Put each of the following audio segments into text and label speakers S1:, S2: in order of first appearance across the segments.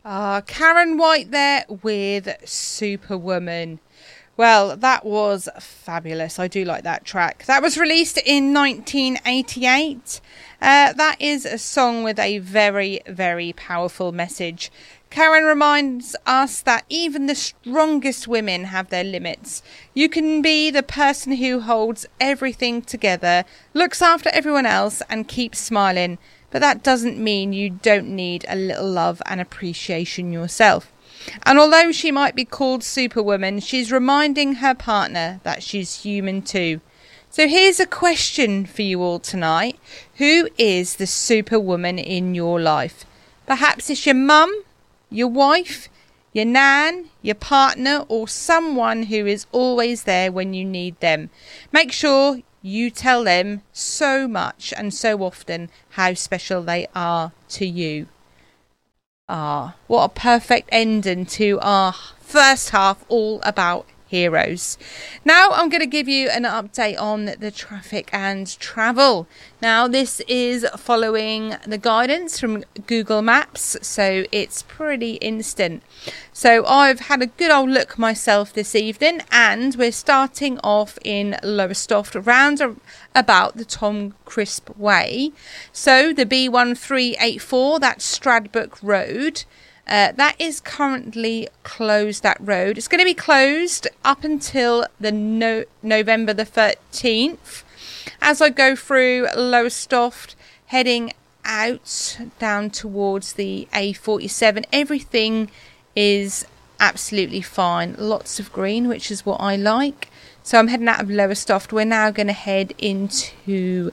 S1: Karen White there with Superwoman. Well, that was fabulous. I do like that track. That was released in 1988. That is a song with a very, very powerful message. Karen reminds us that even the strongest women have their limits. You can be the person who holds everything together, looks after everyone else, and keeps smiling. But that doesn't mean you don't need a little love and appreciation yourself. And although she might be called Superwoman, she's reminding her partner that she's human too. So here's a question for you all tonight. Who is the Superwoman in your life? Perhaps it's your mum, your wife, your nan, your partner, or someone who is always there when you need them. Make sure you tell them so much and so often how special they are to you. What a perfect ending to our first half, all about heroes. Now I'm going to give you an update on the traffic and travel. Now this is following the guidance from Google Maps, so it's pretty instant. So I've had a good old look myself this evening, and we're starting off in Lowestoft round about the Tom Crisp Way. So the B1384, that's Stradbroke Road. That is currently closed, that road. It's going to be closed up until the November the 13th. As I go through Lowestoft, heading out down towards the A47, everything is absolutely fine. Lots of green, which is what I like. So I'm heading out of Lowestoft. We're now going to head into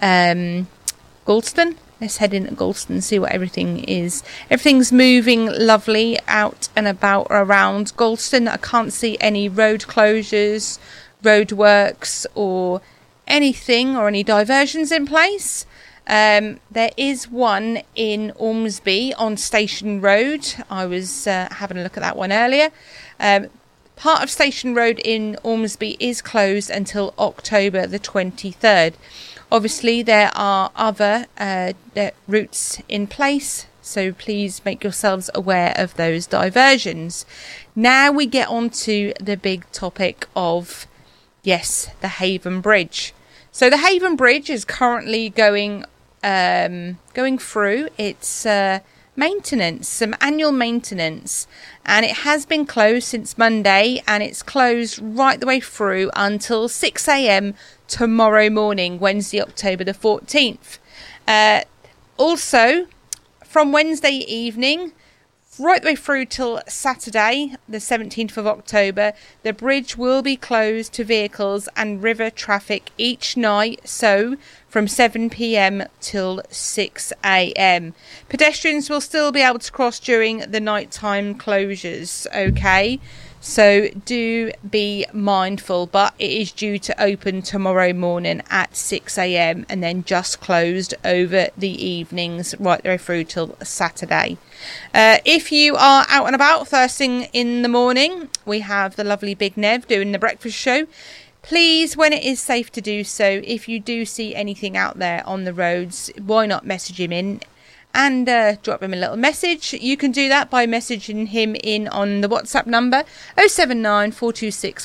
S1: Galston. Let's head in at Galston and see what everything is. Everything's moving lovely out and about around Galston. I can't see any road closures, road works or anything or any diversions in place. There is one in Ormsby on Station Road. I was having a look at that one earlier. Part of Station Road in Ormsby is closed until October the 23rd. Obviously, there are other routes in place, so please make yourselves aware of those diversions. Now we get on to the big topic of, yes, the Haven Bridge. So the Haven Bridge is currently going through its maintenance, some annual maintenance, and it has been closed since Monday, and it's closed right the way through until 6 a.m. tomorrow morning, Wednesday, October the 14th. Also, from Wednesday evening right the way through till Saturday, the 17th of October, the bridge will be closed to vehicles and river traffic each night, so from 7 p.m. till 6 a.m. Pedestrians will still be able to cross during the nighttime closures, okay? So do be mindful, but it is due to open tomorrow morning at 6 a.m. and then just closed over the evenings right the way through till Saturday. If you are out and about first thing in the morning, we have the lovely Big Nev doing the breakfast show. Please, when it is safe to do so, if you do see anything out there on the roads, why not message him in and drop him a little message. You can do that by messaging him in on the WhatsApp number 079 426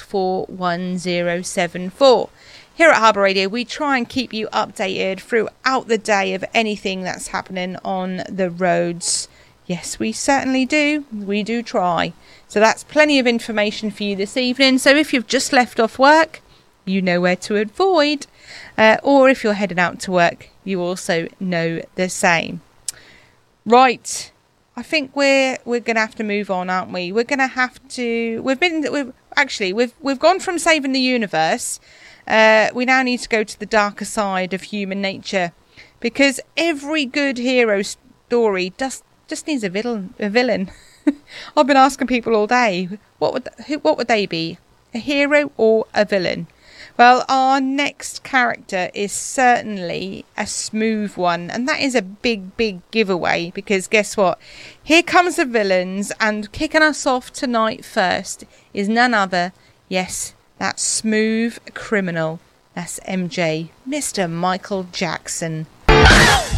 S1: 41074. Here at Harbour Radio, we try and keep you updated throughout the day of anything that's happening on the roads. Yes, we certainly do. We do try. So that's plenty of information for you this evening. So if you've just left off work, you know where to avoid. Or if you're heading out to work, you also know the same. Right, I think we're going to have to move on, aren't we? We're going to have to. We've gone from saving the universe. We now need to go to the darker side of human nature, because every good hero story just needs a villain. I've been asking people all day, what would they be, a hero or a villain? Well, our next character is certainly a smooth one, and that is a big giveaway, because guess what? Here comes the villains, and kicking us off tonight first is none other, yes, that smooth criminal. That's MJ, Mr. Michael Jackson.